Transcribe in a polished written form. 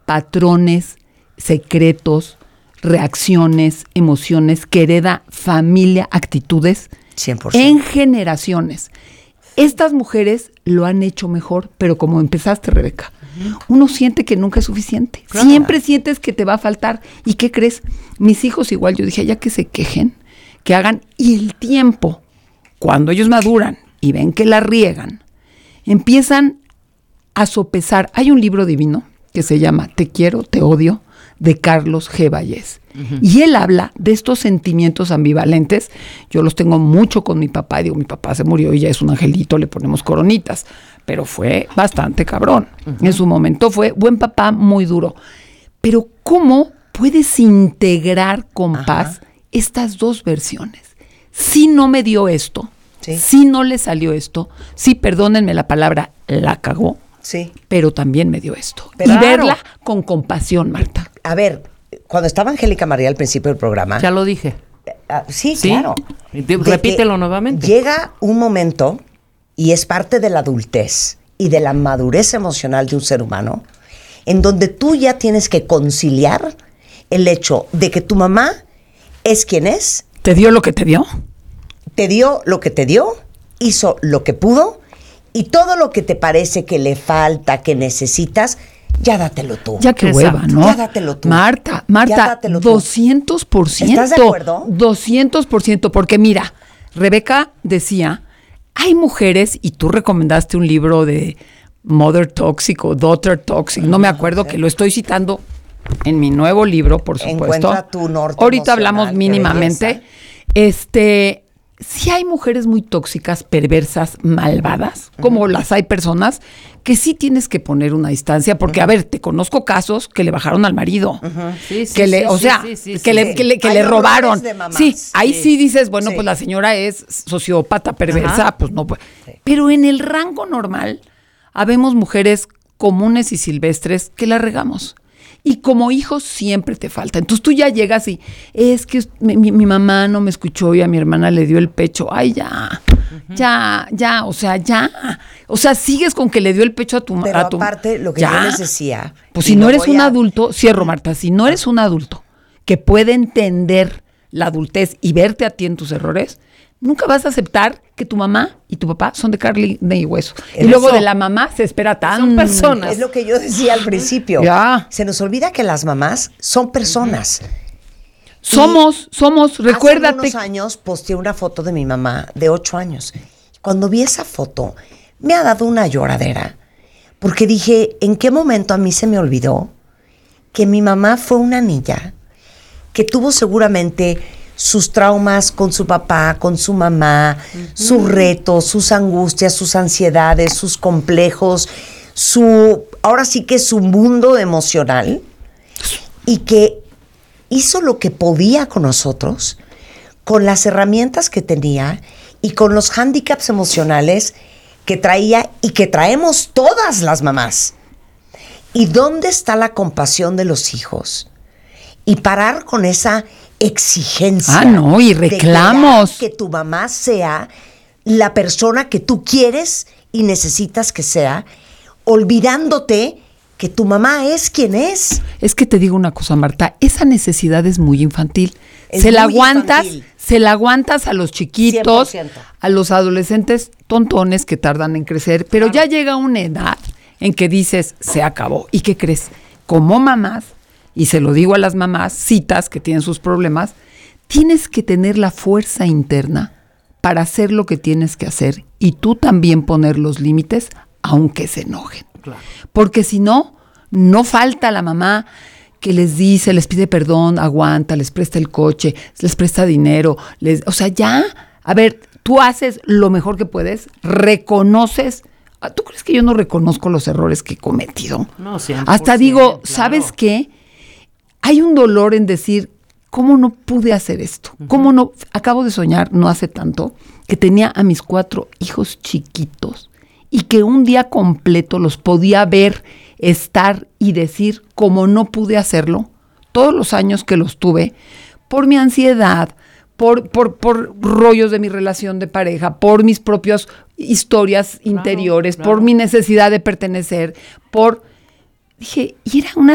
patrones, secretos, reacciones, emociones que hereda familia, actitudes 100%. En generaciones. Estas mujeres lo han hecho mejor, pero como empezaste, Rebeca, uno siente que nunca es suficiente. Claro. Siempre sientes que te va a faltar. ¿Y qué crees? Mis hijos igual, yo dije, ya que se quejen, que hagan, y el tiempo, cuando ellos maduran y ven que la riegan, empiezan a sopesar. Hay un libro divino que se llama Te quiero, te odio, de Carlos G. Vallés. Y él habla de estos sentimientos ambivalentes. Yo los tengo mucho con mi papá. Digo, mi papá se murió y ya es un angelito, le ponemos coronitas. Pero fue bastante cabrón. En su momento fue buen papá, muy duro. Pero ¿cómo puedes integrar con paz estas dos versiones? Si no me dio esto, si no le salió esto, sí, perdónenme la palabra, la cagó. Sí. Pero también me dio esto. Pero y verla con compasión, Marta. A ver, cuando estaba Angélica María al principio del programa... Ya lo dije. Sí, claro. Repítelo nuevamente. Llega un momento, y es parte de la adultez y de la madurez emocional de un ser humano, en donde tú ya tienes que conciliar el hecho de que tu mamá es quien es. ¿Te dio lo que te dio? Te dio lo que te dio, hizo lo que pudo, y todo lo que te parece que le falta, que necesitas, ya dátelo tú. Ya qué hueva, ¿no? Ya dátelo tú. Marta, Ya dátelo tú. 200%. ¿Estás de acuerdo? 200%, porque mira, Rebeca decía, hay mujeres, y tú recomendaste un libro de Mother Toxic o Daughter Toxic, no me acuerdo, que lo estoy citando en mi nuevo libro, por supuesto. Encuentra tu norte ahorita emocional, hablamos mínimamente. Sí hay mujeres muy tóxicas, perversas, malvadas, como las hay personas que sí tienes que poner una distancia, porque, a ver, te conozco casos que le bajaron al marido, que le robaron. Sí, ahí sí dices, bueno, pues la señora es sociópata, perversa, pues no puede. Pero en el rango normal, habemos mujeres comunes y silvestres que la regamos. Y como hijos siempre te falta. Entonces tú ya llegas y es que mi mamá no me escuchó y a mi hermana le dio el pecho. Ay, ya, o sea, ya. O sea, sigues con que le dio el pecho a tu mamá. Pero aparte, lo que yo les decía... Pues si no eres un adulto, cierro, Marta, si no eres un adulto que puede entender la adultez y verte a ti en tus errores, nunca vas a aceptar que tu mamá y tu papá son de carne y hueso. Y luego de la mamá se espera tanto. Son personas. Es lo que yo decía al principio. Ya. Se nos olvida que las mamás son personas. Somos, recuérdate. Hace unos años posteé una foto de mi mamá de 8 años. Cuando vi esa foto, me ha dado una lloradera. Porque dije, ¿en qué momento a mí se me olvidó que mi mamá fue una niña que tuvo seguramente sus traumas con su papá, con su mamá, sus retos, sus angustias, sus ansiedades, sus complejos, ahora sí que su mundo emocional, y que hizo lo que podía con nosotros, con las herramientas que tenía y con los hándicaps emocionales que traía y que traemos todas las mamás. ¿Y dónde está la compasión de los hijos? Y parar con esa exigencia. Y reclamos. De que tu mamá sea la persona que tú quieres y necesitas que sea, olvidándote que tu mamá es quien es. Es que te digo una cosa, Marta, esa necesidad es muy infantil. Se la aguantas a los chiquitos, 100%. A los adolescentes tontones que tardan en crecer, pero ya llega una edad en que dices, se acabó. ¿Y qué crees? Como mamás, y se lo digo a las mamás, citas que tienen sus problemas, tienes que tener la fuerza interna para hacer lo que tienes que hacer y tú también poner los límites, aunque se enojen. Claro. Porque si no, no falta la mamá que les dice, les pide perdón, aguanta, les presta el coche, les presta dinero, o sea, ya, a ver, tú haces lo mejor que puedes, reconoces. ¿Tú crees que yo no reconozco los errores que he cometido? No, 100%. Hasta digo, claro. ¿sabes qué? Hay un dolor en decir, ¿cómo no pude hacer esto? ¿Cómo no? Acabo de soñar, no hace tanto, que tenía a mis 4 hijos chiquitos y que un día completo los podía ver, estar y decir, como no pude hacerlo, todos los años que los tuve, por mi ansiedad, por rollos de mi relación de pareja, por mis propias historias interiores, por mi necesidad de pertenecer, dije, y era una